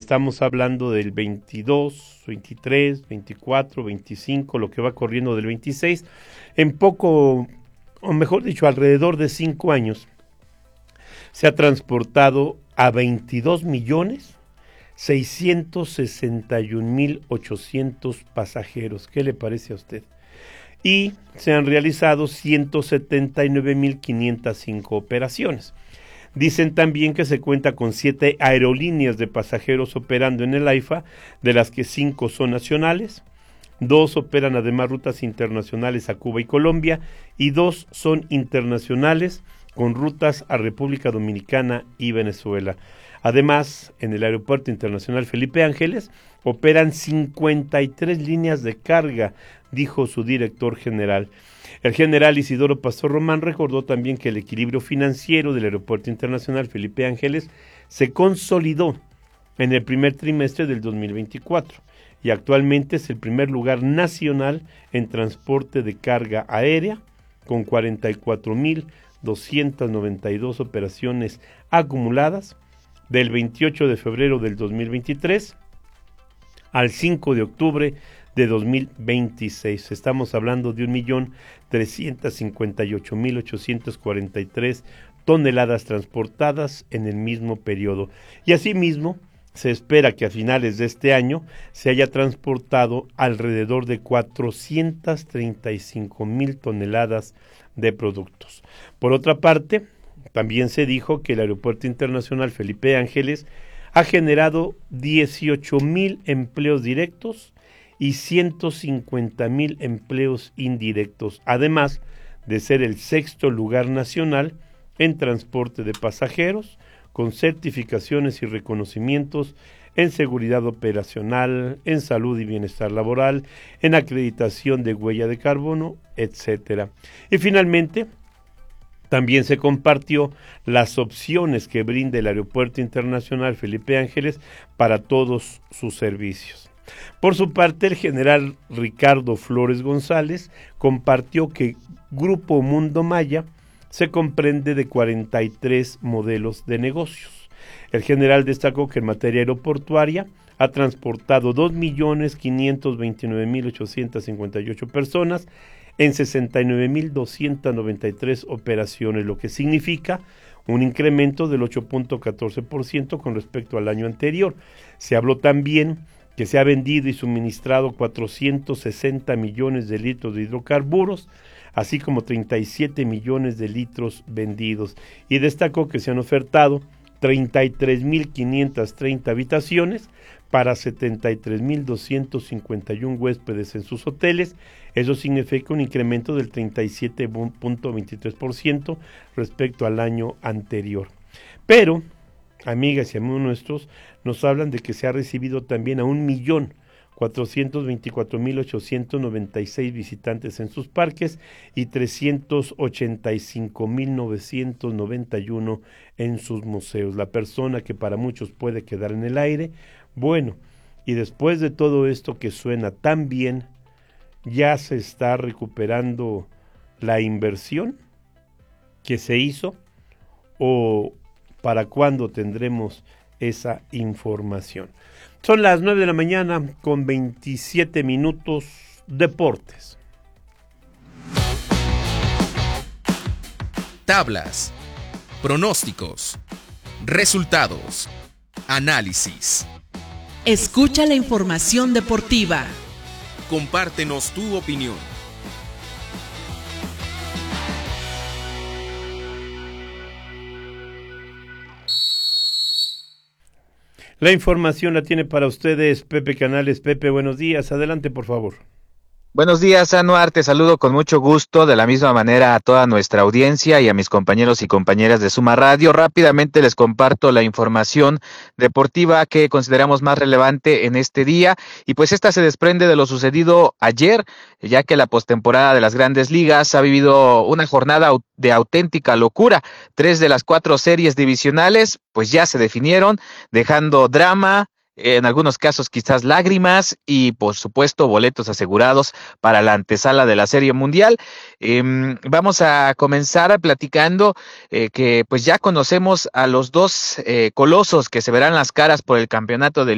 estamos hablando del 22, 23, 24, 25, lo que va corriendo del 26, en poco, o mejor dicho, alrededor de 5 años, se ha transportado a 22.661.800 pasajeros. ¿Qué le parece a usted? Y se han realizado 179.505 operaciones. Dicen también que se cuenta con 7 aerolíneas de pasajeros operando en el AIFA, de las que 5 son nacionales, 2 operan además rutas internacionales a Cuba y Colombia, y 2 son internacionales con rutas a República Dominicana y Venezuela. Además, en el Aeropuerto Internacional Felipe Ángeles operan 53 líneas de carga, dijo su director general. El general Isidoro Pastor Román recordó también que el equilibrio financiero del Aeropuerto Internacional Felipe Ángeles se consolidó en el primer trimestre del 2024 y actualmente es el primer lugar nacional en transporte de carga aérea, con 44.292 operaciones acumuladas del 28 de febrero del 2023 al 5 de octubre de 2026. Estamos hablando de 1.358.843 toneladas transportadas en el mismo periodo. Y asimismo, se espera que a finales de este año se haya transportado alrededor de 435.000 toneladas de productos. Por otra parte, también se dijo que el Aeropuerto Internacional Felipe Ángeles ha generado 18.000 empleos directos y 150.000 empleos indirectos, además de ser el 6º lugar nacional en transporte de pasajeros, con certificaciones y reconocimientos en seguridad operacional, en salud y bienestar laboral, en acreditación de huella de carbono, etcétera. Y finalmente, también se compartió las opciones que brinda el Aeropuerto Internacional Felipe Ángeles para todos sus servicios. Por su parte, el general Ricardo Flores González compartió que Grupo Mundo Maya se comprende de 43 modelos de negocios. El general destacó que en materia aeroportuaria ha transportado 2.529.858 personas en 69.293 operaciones, lo que significa un incremento del 8.14% con respecto al año anterior. Se habló también que se ha vendido y suministrado 460 millones de litros de hidrocarburos, así como 37 millones de litros vendidos, y destacó que se han ofertado 33.530 habitaciones para 73.251 huéspedes en sus hoteles. Eso significa un incremento del 37.23% respecto al año anterior. Pero, amigas y amigos nuestros, nos hablan de que se ha recibido también a 1.424.896 visitantes en sus parques y 385.991 en sus museos. La persona que para muchos puede quedar en el aire. Bueno, y después de todo esto que suena tan bien, ya se está recuperando la inversión que se hizo, o para cuándo tendremos esa información. Son las 9 de la mañana con 27 minutos. Deportes. Tablas, pronósticos, resultados, análisis. Escucha la información deportiva. Compártenos tu opinión. La información la tiene para ustedes Pepe Canales. Pepe, buenos días. Adelante, por favor. Buenos días, Anuar, te saludo con mucho gusto, de la misma manera a toda nuestra audiencia y a mis compañeros y compañeras de Suma Radio. Rápidamente les comparto la información deportiva que consideramos más relevante en este día, y pues esta se desprende de lo sucedido ayer, ya que la postemporada de las Grandes Ligas ha vivido una jornada de auténtica locura. 3 de las 4 series divisionales pues ya se definieron, dejando drama, en algunos casos quizás lágrimas y por supuesto boletos asegurados para la antesala de la Serie Mundial. Vamos a comenzar platicando que pues ya conocemos a los dos colosos que se verán las caras por el campeonato del